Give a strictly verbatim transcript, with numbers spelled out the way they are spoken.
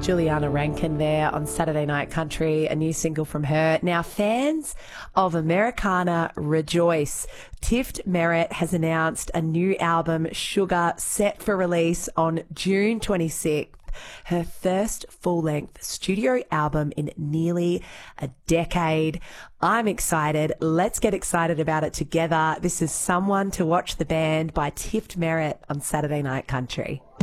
Juliana Rankin there on Saturday Night Country, a new single from her. Now, fans of Americana, rejoice. Tift Merritt has announced a new album, Sugar, set for release on June twenty-sixth. Her first full-length studio album in nearly a decade. I'm excited. Let's get excited about it together. This is Someone to Watch the Band by Tift Merritt on Saturday Night Country.